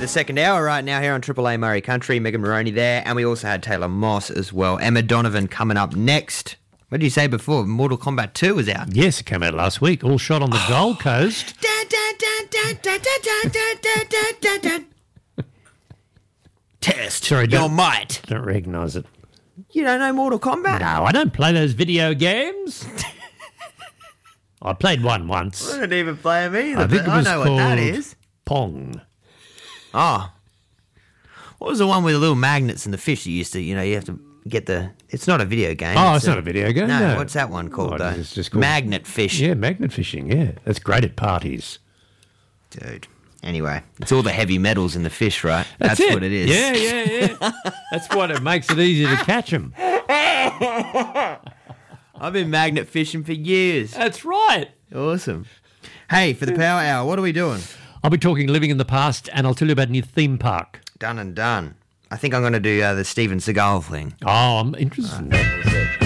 the second hour right now here on Triple A Murray Country. Megan Moroney there, and we also had Taylor Moss as well. Emma Donovan coming up next. What did you say before? Mortal Kombat 2 was out. Yes, it came out last week. All shot on the Gold Coast. Test Sorry, your might. Don't recognise it. You don't know Mortal Kombat? No, I don't play those video games. I played one once. I don't even play them either. I think it was know called what that is. Pong. Oh. What was the one with the little magnets and the fish you used to, you have to get the... It's not a video game. It's not a video game, no. What's that one called, though? It's just called... Magnet fish. Yeah, magnet fishing, yeah. That's great at parties. Dude. Anyway, it's all the heavy metals in the fish, right? That's what it is. Yeah. That's what it makes it easy to catch them. I've been magnet fishing for years. That's right. Awesome. Hey, for the Power Hour, what are we doing? I'll be talking living in the past, and I'll tell you about a new theme park. Done and done. I think I'm going to do the Steven Seagal thing. Oh, I'm interested in that.